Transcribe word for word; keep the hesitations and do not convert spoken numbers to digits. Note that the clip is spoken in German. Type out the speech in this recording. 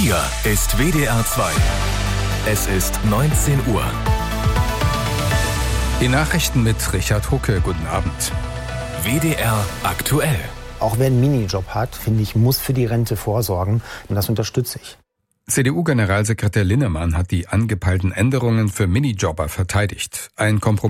Hier ist W D R zwei. Es ist neunzehn Uhr. Die Nachrichten mit Richard Hucke. Guten Abend. W D R aktuell. Auch wer einen Minijob hat, finde ich, muss für die Rente vorsorgen. Und das unterstütze ich. C D U-Generalsekretär Linnemann hat die angepeilten Änderungen für Minijobber verteidigt. Ein Kompromiss